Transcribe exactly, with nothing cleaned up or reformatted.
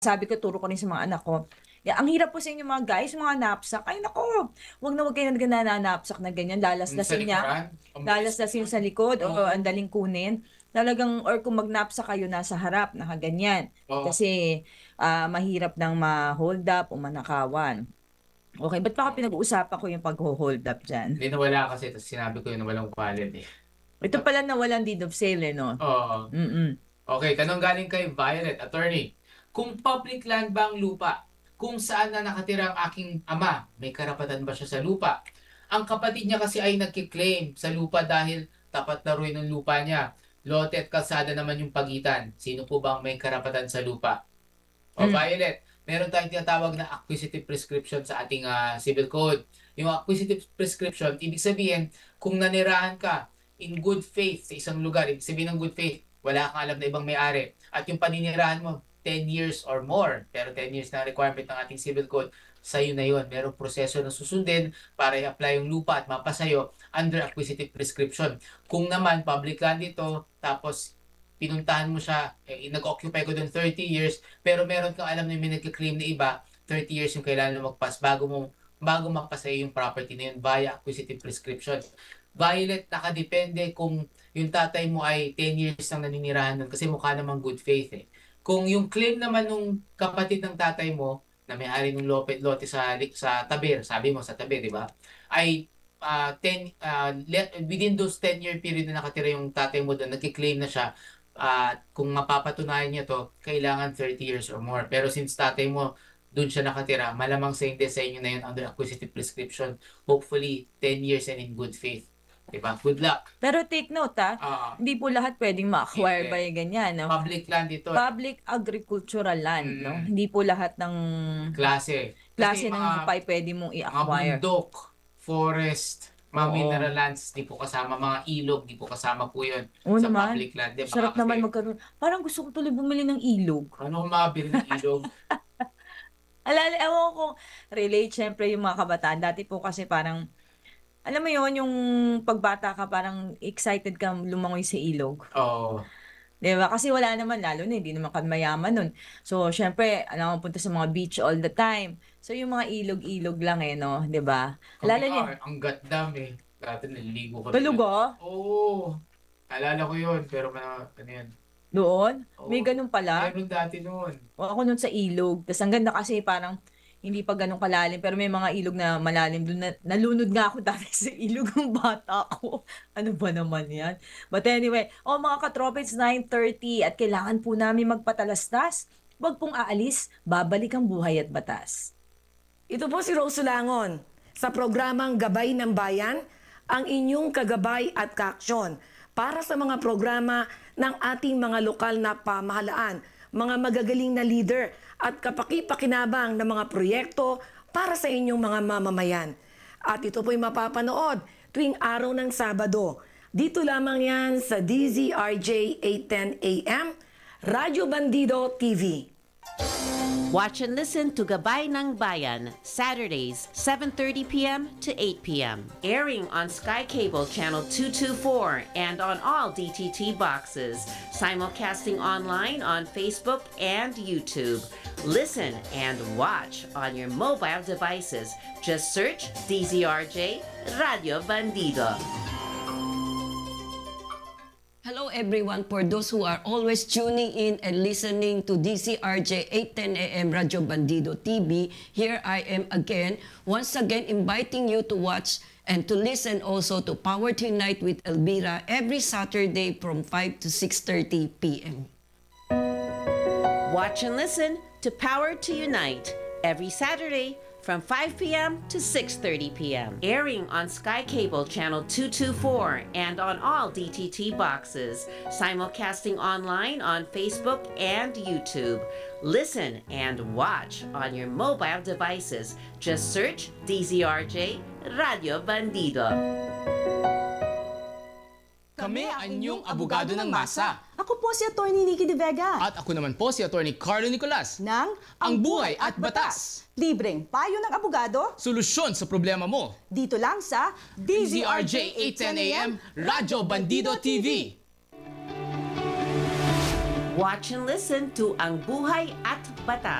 Sabi ko, turo ko rin sa mga anak ko, ya ang hirap po sa inyo mga guys, mga knapsack. Ay naku, wag na wag kayo nananapsak na ganyan, Yung sa lalaslasin niya, likuran? Ang bilis. lalaslasin sa likod, oo, Oo. ang daling kunin. Talagang or kung mag-knapsack kayo nasa harap, nakaganyan. Oo. Kasi, ah, mahirap ng ma-hold up o manakawan. Okey, ba't pa Oo. pinag-uusapan ko yung pagho-hold up diyan? Hindi, nawala kasi tapos sinabi ko yun na walang wallet, eh. Ito pala nawalan deed of sale, eh, 'no? Oo. Mm. Okey, tanong galing kay Violet, attorney. Kung public land ba ang lupa, kung saan na nakatira ang aking ama, may karapatan ba siya sa lupa? Ang kapatid niya kasi ay nagki-claim sa lupa dahil tapat na ruin ng lupa niya. Lote at kalsada naman yung pagitan. Sino po ba ang may karapatan sa lupa? O Hmm. Violet, meron tayong tinatawag na acquisitive prescription sa ating ah, civil code. Yung acquisitive prescription, ibig sabihin, kung nanirahan ka in good faith sa isang lugar, ibig sabihin ng good faith, wala kang alam na ibang may-ari, at yung paninirahan mo, ten years or more, pero ten years na requirement ng ating civil code, sa'yo na yun. Merong proseso na susundin para i-apply yung lupa at mapasa'yo under acquisitive prescription. Kung naman, public land ito, tapos pinuntahan mo siya, eh, nag-occupy ko doon thirty years, pero meron kang alam na may nagki-claim na iba, thirty years yung kailangan lumagpas bago mo bago mapasa'yo yung property na yun via acquisitive prescription. Violet, nakadepende kung yung tatay mo ay ten years nang naninirahan nun kasi mukha namang good faith, eh. Kung yung claim naman nung kapatid ng tatay mo na may-ari ng lope lote sa li sa tabi, sabi mo sa tabi, 'di ba? Ay, ah, ten ah, let within those ten year period na nakatira yung tatay mo dun, nagki-claim na siya, at kung mapapatunayan niya 'to, kailangan thirty years or more. Pero since tatay mo dun siya nakatira, malamang sa hindi sa inyo na yun under acquisitive prescription. Hopefully, ten years and in good faith. 'Di ba? Good luck. Pero take note, ah, Oo. hindi po lahat puwedeng ma-acquire Hindi. by ganyan, 'no? Public land ito, eh. Public agricultural land, 'no? Mm. Hindi po lahat ng Klase. Kasi klase ng mga hukay puwede mong mga i-acquire. bundok, forest, mga mineral Oo. lands, di po kasama. Mga ilog, di po kasama po yun Oo sa naman. public land. 'Di ba Sarap naman kasi magkaroon parang gusto ko tuloy bumili ng ilog. Paano ka makakabili ng ilog? Alala ewan ko kung relate siyempre yung mga kabataan. Dati po kasi parang, alam mo yun, yung 'pag bata ka parang excited kang lumangoy sa ilog. Oo. 'Di ba? Kasi wala naman, lalo na hindi naman kami mayaman nun. So, siyempre alam mo punta sa mga beach all the time. So, yung mga ilog-ilog lang, eh, 'no, 'di ba? Kami Alala nga, niyo Angat Dam, eh. Dati naliligo kami dun. Talaga? Oo. Naalala ko yun, pero ma ano yun Doon? May Oo. gano'n pala? Meron dati nun. O ako nun sa ilog. Tas ang ganda kasi parang hindi pa gano'n kalalim, pero may mga ilog na malalim dun na nalunod nga ako dati sa ilog nung bata ako. Ano ba naman 'yan? But anyway, oh, mga katropa, it's nine thirty at kailangan po namin magpatalastas. Wag pong aalis, babalik ang Buhay at Batas. Ito po si Rose Sulangon sa programang Gabay ng Bayan, ang inyong kagabay at kaaksyon para sa mga programa ng ating mga lokal na pamahalaan, mga magagaling na leader at kapaki-pakinabang na mga proyekto para sa inyong mga mamamayan. At ito po'y mapapanood tuwing araw ng Sabado. Dito lamang yan sa D Z R J eight ten A M, Radyo Bandido T V. Watch and listen to Gabay ng Bayan, Saturdays, seven thirty p m to eight p m Airing on Sky Cable Channel two twenty-four and on all D T T boxes. Simulcasting online on Facebook and YouTube. Listen and watch on your mobile devices. Just search D Z R J Radio Bandido. Hello everyone, for those who are always tuning in and listening to D C R J eight ten A M Radyo Bandido T V, here I am again, once again inviting you to watch and to listen also to Power to Unite with Elvira every Saturday from five to six thirty p m Watch and listen to Power to Unite every Saturday from five p m to six thirty p m Airing on Sky Cable Channel two twenty-four and on all D T T boxes. Simulcasting online on Facebook and YouTube. Listen and watch on your mobile devices. Just search D Z R J Radio Bandido. Kami ang inyong abogado ng masa. Ako po si Attorney Nikki De Vega At ako naman po si Attorney Carlo Nicolas. ng Ang Buhay at Batas. Libreng payo ng abogado Solusyon sa problema mo. dito lang sa D Z R J eight ten A M, Radyo Bandido T V. Watch and listen to Ang Buhay at Batas.